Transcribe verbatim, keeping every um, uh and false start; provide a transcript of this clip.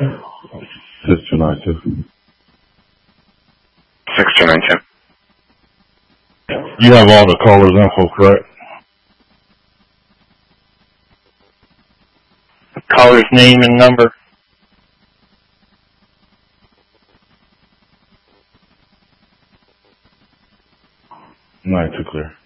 six two nine two. six two nine two. You have all the caller's info, correct? Caller's name and number. nine two clear.